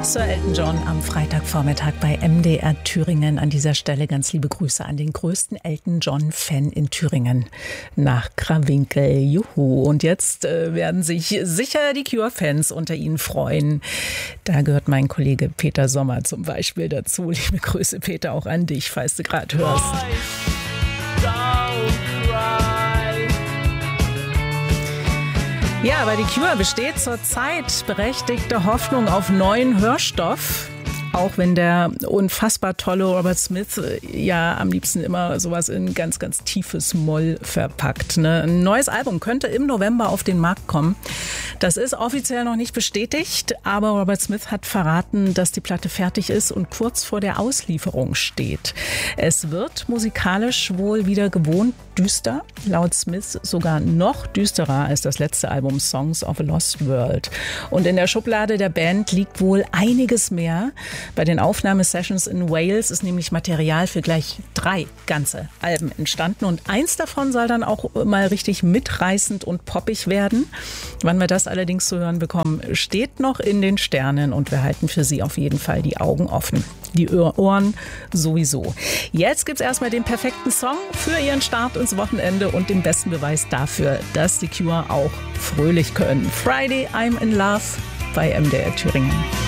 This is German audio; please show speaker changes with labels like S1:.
S1: Sir Elton John am Freitagvormittag bei MDR Thüringen. An dieser Stelle ganz liebe Grüße an den größten Elton John-Fan in Thüringen nach Krawinkel. Juhu. Und jetzt werden sich sicher die Cure-Fans unter Ihnen freuen. Da gehört mein Kollege Peter Sommer zum Beispiel dazu. Liebe Grüße, Peter, auch an dich, falls du gerade hörst. Ja, aber die Cure besteht zurzeit berechtigte Hoffnung auf neuen Hörstoff. Auch wenn der unfassbar tolle Robert Smith ja am liebsten immer sowas in ganz, ganz tiefes Moll verpackt. Ne? Ein neues Album könnte im November auf den Markt kommen. Das ist offiziell noch nicht bestätigt, aber Robert Smith hat verraten, dass die Platte fertig ist und kurz vor der Auslieferung steht. Es wird musikalisch wohl wieder gewohnt düster, laut Smith sogar noch düsterer als das letzte Album Songs of a Lost World. Und in der Schublade der Band liegt wohl einiges mehr. Bei den Aufnahmesessions in Wales ist nämlich Material für gleich 3 ganze Alben entstanden und eins davon soll dann auch mal richtig mitreißend und poppig werden. Wann wir das allerdings zu hören bekommen, steht noch in den Sternen und wir halten für Sie auf jeden Fall die Augen offen. Die Ohren sowieso. Jetzt gibt's erstmal den perfekten Song für Ihren Start ins Wochenende und den besten Beweis dafür, dass die Cure auch fröhlich können. Friday, I'm in Love bei MDR Thüringen.